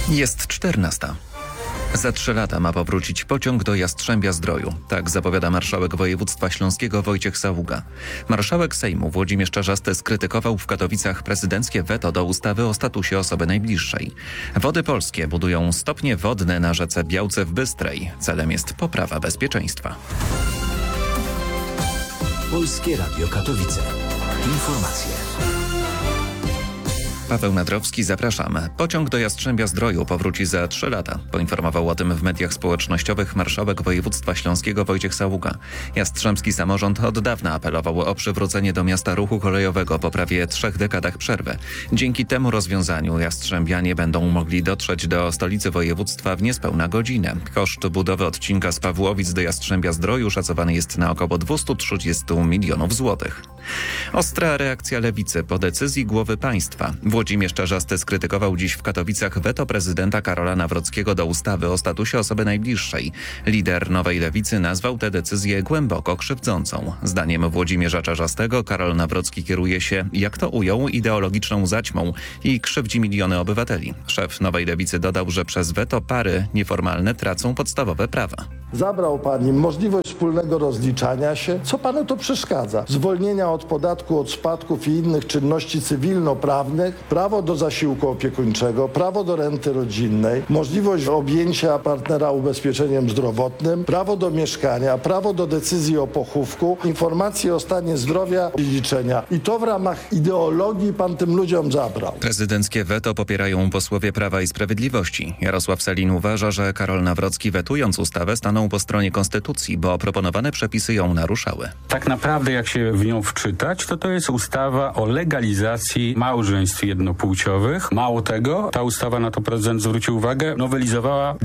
Jest 14. Za 3 lata ma powrócić pociąg do Jastrzębia-Zdroju. Tak zapowiada marszałek województwa śląskiego Wojciech Saługa. Marszałek Sejmu Włodzimierz Czarzasty skrytykował w Katowicach prezydenckie weto do ustawy o statusie osoby najbliższej. Wody Polskie budują stopnie wodne na rzece Białce w Bystrej. Celem jest poprawa bezpieczeństwa. Polskie Radio Katowice. Informacje. Paweł Nadrowski, zapraszam. Pociąg do Jastrzębia-Zdroju powróci za 3 lata. Poinformował o tym w mediach społecznościowych marszałek województwa śląskiego Wojciech Saługa. Jastrzębski samorząd od dawna apelował o przywrócenie do miasta ruchu kolejowego po prawie 3 dekadach przerwy. Dzięki temu rozwiązaniu jastrzębianie będą mogli dotrzeć do stolicy województwa w niespełna godzinę. Koszt budowy odcinka z Pawłowic do Jastrzębia-Zdroju szacowany jest na około 230 milionów złotych. Ostra reakcja lewicy po decyzji głowy państwa. Włodzimierz Czarzasty skrytykował dziś w Katowicach weto prezydenta Karola Nawrockiego do ustawy o statusie osoby najbliższej. Lider Nowej Lewicy nazwał tę decyzję głęboko krzywdzącą. Zdaniem Włodzimierza Czarzastego Karol Nawrocki kieruje się, jak to ujął, ideologiczną zaćmą i krzywdzi miliony obywateli. Szef Nowej Lewicy dodał, że przez weto pary nieformalne tracą podstawowe prawa. Zabrał pan im możliwość wspólnego rozliczania się. Co panu to przeszkadza? Zwolnienia od podatku od spadków i innych czynności cywilnoprawnych, prawo do zasiłku opiekuńczego, prawo do renty rodzinnej, możliwość objęcia partnera ubezpieczeniem zdrowotnym, prawo do mieszkania, prawo do decyzji o pochówku, informacje o stanie zdrowia i liczenia. I to w ramach ideologii pan tym ludziom zabrał. Prezydenckie weto popierają posłowie Prawa i Sprawiedliwości. Jarosław Sellin uważa, że Karol Nawrocki wetując ustawę stanął po stronie konstytucji, bo proponowane przepisy ją naruszały. Tak naprawdę jak się w nią wczytać, to jest ustawa o legalizacji małżeństw jednopłciowych. Mało tego, ta ustawa, na to prezydent zwrócił uwagę, nowelizowała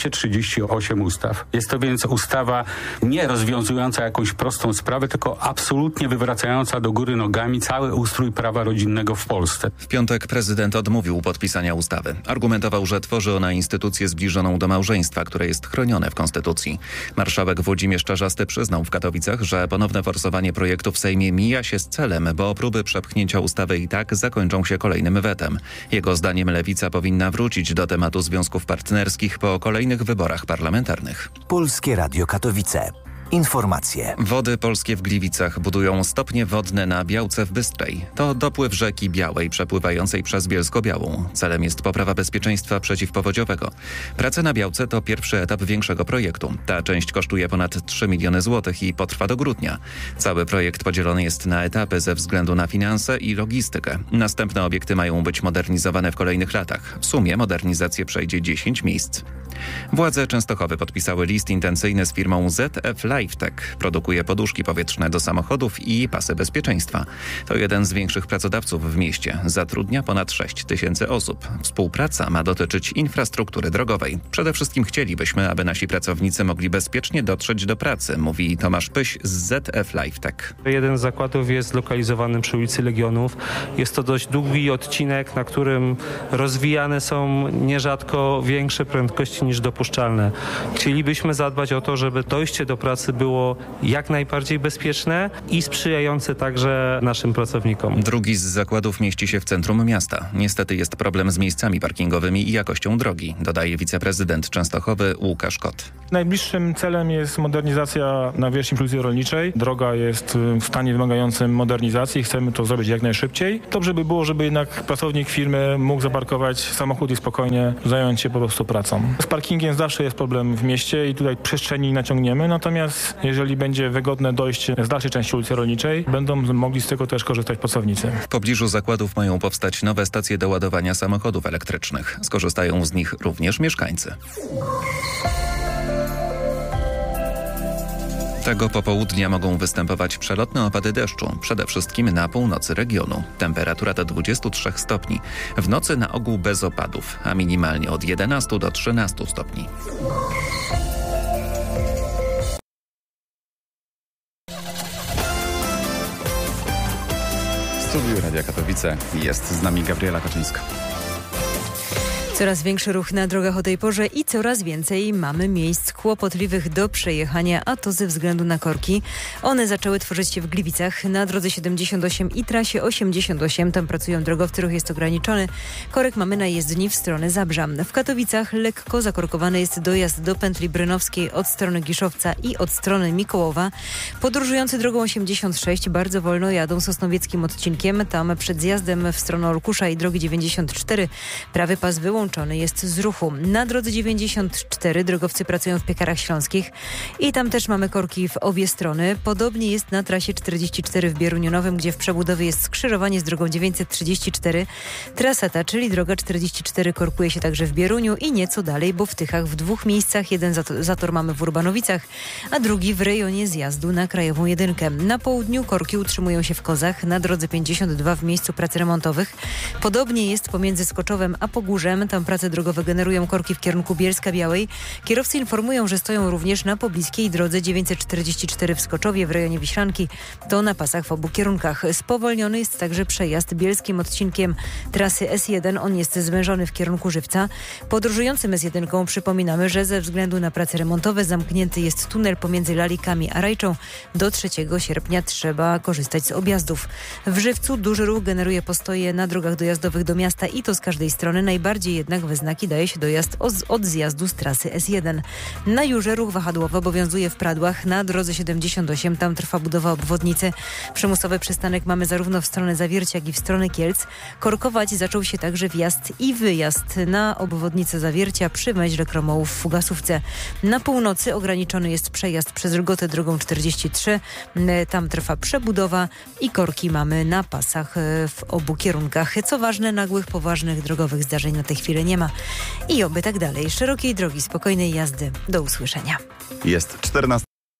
238 ustaw. Jest to więc ustawa nie rozwiązująca jakąś prostą sprawę, tylko absolutnie wywracająca do góry nogami cały ustrój prawa rodzinnego w Polsce. W piątek prezydent odmówił podpisania ustawy. Argumentował, że tworzy ona instytucję zbliżoną do małżeństwa, które jest chronione w konstytucji. Marszałek Włodzimierz Czarzasty przyznał w Katowicach, że ponowne forsowanie projektu w Sejmie mija się z celem, bo próby przepchnięcia ustawy i tak zakończą się kolejnym wetem. Jego zdaniem Lewica powinna wrócić do tematu związków partnerskich po kolejnych wyborach parlamentarnych. Polskie Radio Katowice. Informacje. Wody Polskie w Gliwicach budują stopnie wodne na Białce w Bystrej. To dopływ rzeki Białej przepływającej przez Bielsko-Białą. Celem jest poprawa bezpieczeństwa przeciwpowodziowego. Prace na Białce to pierwszy etap większego projektu. Ta część kosztuje ponad 3 miliony złotych i potrwa do grudnia. Cały projekt podzielony jest na etapy ze względu na finanse i logistykę. Następne obiekty mają być modernizowane w kolejnych latach. W sumie modernizację przejdzie 10 miejsc. Władze Częstochowy podpisały list intencyjny z firmą ZF Lifetech. Produkuje poduszki powietrzne do samochodów i pasy bezpieczeństwa. To jeden z większych pracodawców w mieście. Zatrudnia ponad 6 tysięcy osób. Współpraca ma dotyczyć infrastruktury drogowej. Przede wszystkim chcielibyśmy, aby nasi pracownicy mogli bezpiecznie dotrzeć do pracy, mówi Tomasz Pyś z ZF Lifetech. Jeden z zakładów jest zlokalizowany przy ulicy Legionów. Jest to dość długi odcinek, na którym rozwijane są nierzadko większe prędkości niż dopuszczalne. Chcielibyśmy zadbać o to, żeby dojście do pracy było jak najbardziej bezpieczne i sprzyjające także naszym pracownikom. Drugi z zakładów mieści się w centrum miasta. Niestety jest problem z miejscami parkingowymi i jakością drogi, dodaje wiceprezydent Częstochowy Łukasz Kot. Najbliższym celem jest modernizacja nawierzchni przy ulicy Rolniczej. Droga jest w stanie wymagającym modernizacji. Chcemy to zrobić jak najszybciej. Dobrze by było, żeby jednak pracownik firmy mógł zaparkować samochód i spokojnie zająć się po prostu pracą. Z parkingiem zawsze jest problem w mieście i tutaj przestrzeni naciągniemy, natomiast jeżeli będzie wygodne dojście z dalszej części ulicy Rolniczej, będą mogli z tego też korzystać pracownicy. W pobliżu zakładów mają powstać nowe stacje do ładowania samochodów elektrycznych. Skorzystają z nich również mieszkańcy. Tego popołudnia mogą występować przelotne opady deszczu, przede wszystkim na północy regionu. Temperatura to 23 stopni. W nocy na ogół bez opadów, a minimalnie od 11 do 13 stopni. W studiu Radia Katowice jest z nami Gabriela Kaczyńska. Coraz większy ruch na drogach o tej porze i coraz więcej mamy miejsc kłopotliwych do przejechania, a to ze względu na korki. One zaczęły tworzyć się w Gliwicach na drodze 78 i trasie 88. Tam pracują drogowcy, ruch jest ograniczony. Korek mamy na jezdni w stronę Zabrza. W Katowicach lekko zakorkowany jest dojazd do pętli brynowskiej od strony Giszowca i od strony Mikołowa. Podróżujący drogą 86 bardzo wolno jadą sosnowieckim odcinkiem. Tam przed zjazdem w stronę Olkusza i drogi 94 prawy pas wyłączony jest z ruchu. Na drodze 94 drogowcy pracują w Piekarach Śląskich i tam też mamy korki w obie strony. Podobnie jest na trasie 44 w Bieruniu Nowym, gdzie w przebudowie jest skrzyżowanie z drogą 934. Trasa ta, czyli droga 44, korkuje się także w Bieruniu i nieco dalej, bo w Tychach w dwóch miejscach. Jeden zator mamy w Urbanowicach, a drugi w rejonie zjazdu na Krajową Jedynkę. Na południu korki utrzymują się w Kozach, na drodze 52 w miejscu prac remontowych. Podobnie jest pomiędzy Skoczowem a Pogórzem. Tam prace drogowe generują korki w kierunku Bielska-Białej. Kierowcy informują, że stoją również na pobliskiej drodze 944 w Skoczowie w rejonie Wiślanki. To na pasach w obu kierunkach. Spowolniony jest także przejazd bielskim odcinkiem trasy S1. On jest zwężony w kierunku Żywca. Podróżującym S1 przypominamy, że ze względu na prace remontowe zamknięty jest tunel pomiędzy Lalikami a Rajczą. Do 3 sierpnia trzeba korzystać z objazdów. W Żywcu duży ruch generuje postoje na drogach dojazdowych do miasta i to z każdej strony. Najbardziej jednak we znaki daje się dojazd od zjazdu z trasy S1. Na Jurze ruch wahadłowy obowiązuje w Pradłach. Na drodze 78 tam trwa budowa obwodnicy. Przymusowy przystanek mamy zarówno w stronę Zawiercia, jak i w stronę Kielc. Korkować zaczął się także wjazd i wyjazd na obwodnicę Zawiercia przy węźle Kromołów w Fugasówce. Na północy ograniczony jest przejazd przez Rygotę drogą 43. Tam trwa przebudowa i korki mamy na pasach w obu kierunkach. Co ważne, nagłych, poważnych drogowych zdarzeń na tę chwilę nie ma. I oby tak dalej. Szerokiej drogi, spokojnej jazdy. Do usłyszenia. Jest 14.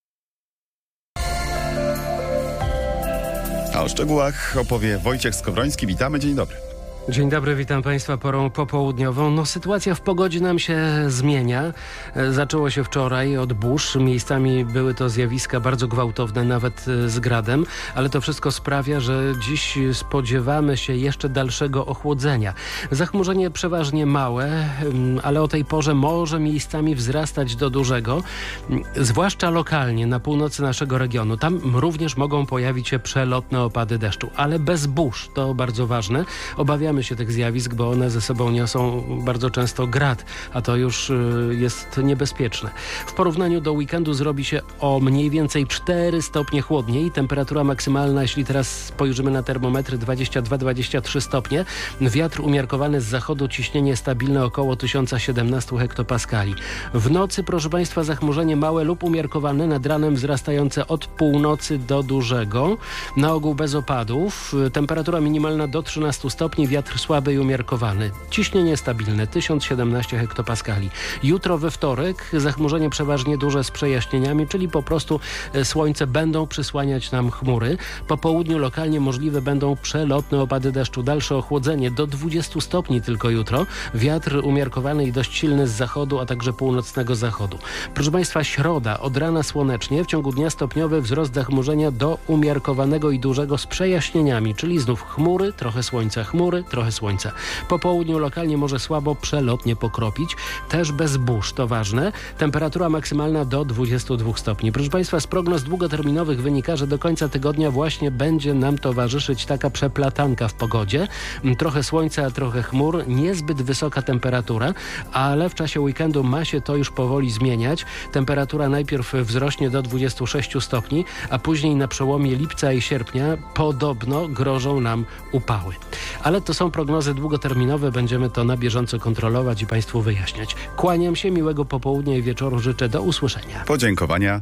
A o szczegółach opowie Wojciech Skowroński. Witamy, dzień dobry. Dzień dobry, witam Państwa porą popołudniową. Sytuacja w pogodzie nam się zmienia. Zaczęło się wczoraj od burz. Miejscami były to zjawiska bardzo gwałtowne, nawet z gradem, ale to wszystko sprawia, że dziś spodziewamy się jeszcze dalszego ochłodzenia. Zachmurzenie przeważnie małe, ale o tej porze może miejscami wzrastać do dużego, zwłaszcza lokalnie na północy naszego regionu. Tam również mogą pojawić się przelotne opady deszczu, ale bez burz. To bardzo ważne. Obawiamy się tych zjawisk, bo one ze sobą niosą bardzo często grad, a to już jest niebezpieczne. W porównaniu do weekendu zrobi się o mniej więcej 4 stopnie chłodniej. Temperatura maksymalna, jeśli teraz spojrzymy na termometry, 22-23 stopnie. Wiatr umiarkowany z zachodu, ciśnienie stabilne około 1017 hektopaskali. W nocy, proszę Państwa, zachmurzenie małe lub umiarkowane, nad ranem wzrastające od północy do dużego. Na ogół bez opadów. Temperatura minimalna do 13 stopni, wiatr słaby i umiarkowany. Ciśnienie stabilne, 1017 hektopaskali. Jutro we wtorek zachmurzenie przeważnie duże z przejaśnieniami, czyli po prostu słońce będą przysłaniać nam chmury. Po południu lokalnie możliwe będą przelotne opady deszczu. Dalsze ochłodzenie do 20 stopni tylko jutro. Wiatr umiarkowany i dość silny z zachodu, a także północnego zachodu. Proszę Państwa, środa od rana słonecznie, w ciągu dnia stopniowy wzrost zachmurzenia do umiarkowanego i dużego z przejaśnieniami, czyli znów chmury, trochę słońca, chmury, trochę słońca. Po południu lokalnie może słabo przelotnie pokropić, też bez burz, to ważne. Temperatura maksymalna do 22 stopni. Proszę Państwa, z prognoz długoterminowych wynika, że do końca tygodnia właśnie będzie nam towarzyszyć taka przeplatanka w pogodzie. Trochę słońca, trochę chmur, niezbyt wysoka temperatura, ale w czasie weekendu ma się to już powoli zmieniać. Temperatura najpierw wzrośnie do 26 stopni, a później na przełomie lipca i sierpnia podobno grożą nam upały. Ale to są prognozy długoterminowe, będziemy to na bieżąco kontrolować i Państwu wyjaśniać. Kłaniam się, miłego popołudnia i wieczoru życzę, do usłyszenia. Podziękowania.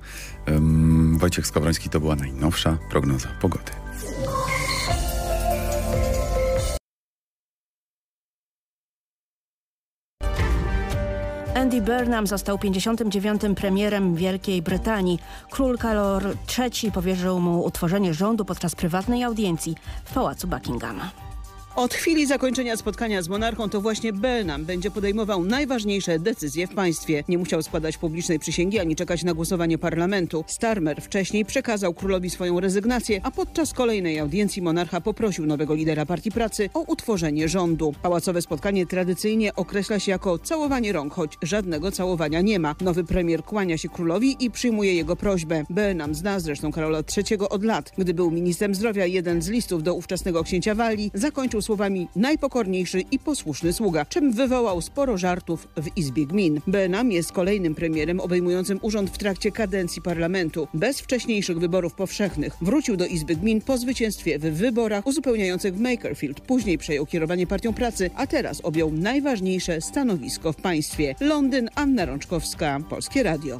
Wojciech Skowroński, to była najnowsza prognoza pogody. Andy Burnham został 59. premierem Wielkiej Brytanii. Król Karol III powierzył mu utworzenie rządu podczas prywatnej audiencji w pałacu Buckingham. Od chwili zakończenia spotkania z monarchą to właśnie Belnam będzie podejmował najważniejsze decyzje w państwie. Nie musiał składać publicznej przysięgi ani czekać na głosowanie parlamentu. Starmer wcześniej przekazał królowi swoją rezygnację, a podczas kolejnej audiencji monarcha poprosił nowego lidera Partii Pracy o utworzenie rządu. Pałacowe spotkanie tradycyjnie określa się jako całowanie rąk, choć żadnego całowania nie ma. Nowy premier kłania się królowi i przyjmuje jego prośbę. Belnam zna zresztą Karola III od lat. Gdy był ministrem zdrowia, jeden z listów do ówczesnego księcia Walii zakończył słowami najpokorniejszy i posłuszny sługa, czym wywołał sporo żartów w Izbie Gmin. Belnam jest kolejnym premierem obejmującym urząd w trakcie kadencji parlamentu. Bez wcześniejszych wyborów powszechnych wrócił do Izby Gmin po zwycięstwie w wyborach uzupełniających w Makerfield. Później przejął kierowanie Partią Pracy, a teraz objął najważniejsze stanowisko w państwie. Londyn, Anna Rączkowska, Polskie Radio.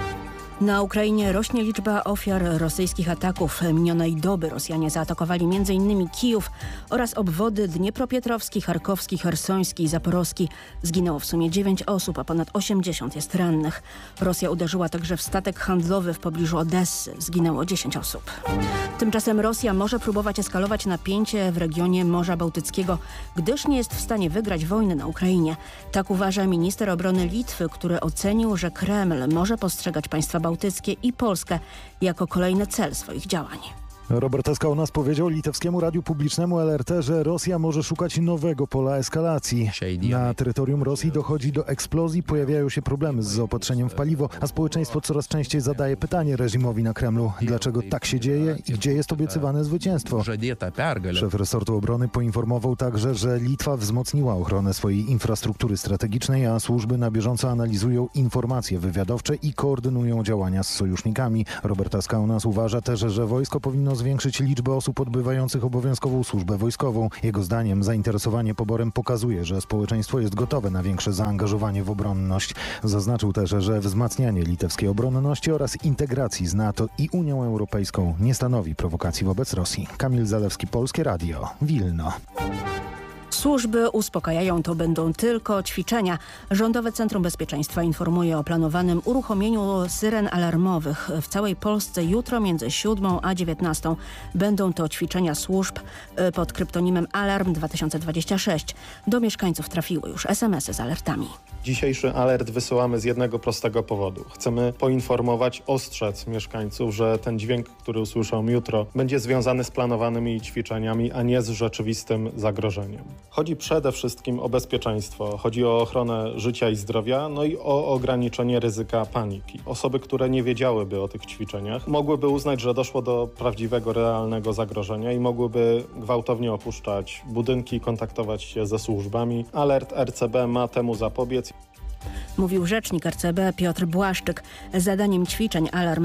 Na Ukrainie rośnie liczba ofiar rosyjskich ataków. Minionej doby Rosjanie zaatakowali m.in. Kijów oraz obwody Dniepropietrowski, Charkowski, Chersoński i Zaporowski. Zginęło w sumie 9 osób, a ponad 80 jest rannych. Rosja uderzyła także w statek handlowy w pobliżu Odessy. Zginęło 10 osób. Tymczasem Rosja może próbować eskalować napięcie w regionie Morza Bałtyckiego, gdyż nie jest w stanie wygrać wojny na Ukrainie. Tak uważa minister obrony Litwy, który ocenił, że Kreml może postrzegać państwa bałtyckie i Polskę jako kolejny cel swoich działań. Robert Skaunas powiedział litewskiemu radiu publicznemu LRT, że Rosja może szukać nowego pola eskalacji. Na terytorium Rosji dochodzi do eksplozji, pojawiają się problemy z zaopatrzeniem w paliwo, a społeczeństwo coraz częściej zadaje pytanie reżimowi na Kremlu, dlaczego tak się dzieje i gdzie jest obiecywane zwycięstwo. Szef resortu obrony poinformował także, że Litwa wzmocniła ochronę swojej infrastruktury strategicznej, a służby na bieżąco analizują informacje wywiadowcze i koordynują działania z sojusznikami. Robert Skaunas uważa też, że wojsko powinno zwiększyć liczbę osób odbywających obowiązkową służbę wojskową. Jego zdaniem zainteresowanie poborem pokazuje, że społeczeństwo jest gotowe na większe zaangażowanie w obronność. Zaznaczył też, że wzmacnianie litewskiej obronności oraz integracji z NATO i Unią Europejską nie stanowi prowokacji wobec Rosji. Kamil Zalewski, Polskie Radio, Wilno. Służby uspokajają, to będą tylko ćwiczenia. Rządowe Centrum Bezpieczeństwa informuje o planowanym uruchomieniu syren alarmowych w całej Polsce jutro między 7 a 19. Będą to ćwiczenia służb pod kryptonimem Alarm 2026. Do mieszkańców trafiły już SMS-y z alertami. Dzisiejszy alert wysyłamy z jednego prostego powodu. Chcemy poinformować, ostrzec mieszkańców, że ten dźwięk, który usłyszą jutro, będzie związany z planowanymi ćwiczeniami, a nie z rzeczywistym zagrożeniem. Chodzi przede wszystkim o bezpieczeństwo, chodzi o ochronę życia i zdrowia, no i o ograniczenie ryzyka paniki. Osoby, które nie wiedziałyby o tych ćwiczeniach, mogłyby uznać, że doszło do prawdziwego, realnego zagrożenia i mogłyby gwałtownie opuszczać budynki, kontaktować się ze służbami. Alert RCB ma temu zapobiec. Mówił rzecznik RCB Piotr Błaszczyk. Zadaniem ćwiczeń Alarm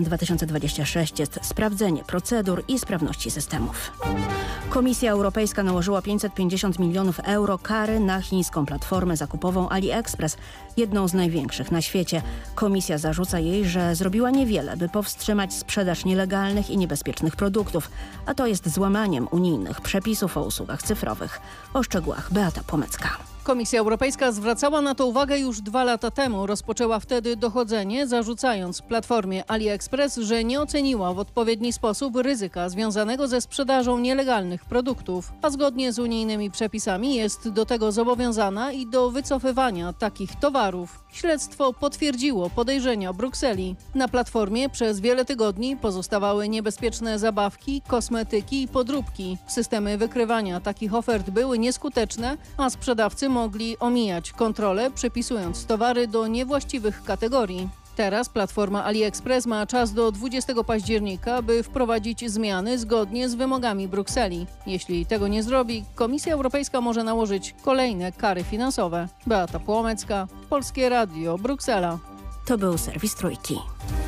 2026 jest sprawdzenie procedur i sprawności systemów. Komisja Europejska nałożyła 550 milionów euro kary na chińską platformę zakupową AliExpress, jedną z największych na świecie. Komisja zarzuca jej, że zrobiła niewiele, by powstrzymać sprzedaż nielegalnych i niebezpiecznych produktów, a to jest złamaniem unijnych przepisów o usługach cyfrowych. O szczegółach Beata Pomecka. Komisja Europejska zwracała na to uwagę już 2 lata temu. Rozpoczęła wtedy dochodzenie, zarzucając platformie AliExpress, że nie oceniła w odpowiedni sposób ryzyka związanego ze sprzedażą nielegalnych produktów, a zgodnie z unijnymi przepisami jest do tego zobowiązana i do wycofywania takich towarów. Śledztwo potwierdziło podejrzenia Brukseli. Na platformie przez wiele tygodni pozostawały niebezpieczne zabawki, kosmetyki i podróbki. Systemy wykrywania takich ofert były nieskuteczne, a sprzedawcy mogli omijać kontrolę, przypisując towary do niewłaściwych kategorii. Teraz platforma AliExpress ma czas do 20 października, by wprowadzić zmiany zgodnie z wymogami Brukseli. Jeśli tego nie zrobi, Komisja Europejska może nałożyć kolejne kary finansowe. Beata Płomecka, Polskie Radio, Bruksela. To był serwis Trójki.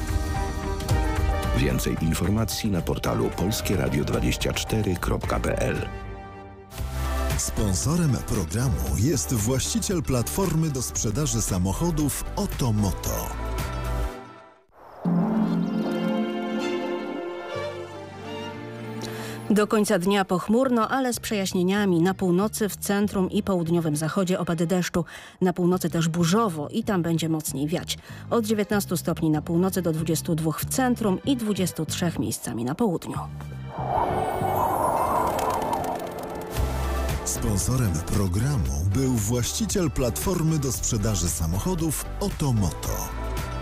Więcej informacji na portalu polskieradio24.pl. Sponsorem programu jest właściciel platformy do sprzedaży samochodów Otomoto. Do końca dnia pochmurno, ale z przejaśnieniami. Na północy, w centrum i południowym zachodzie opady deszczu. Na północy też burzowo i tam będzie mocniej wiać. Od 19 stopni na północy do 22 w centrum i 23 miejscami na południu. Sponsorem programu był właściciel platformy do sprzedaży samochodów Otomoto.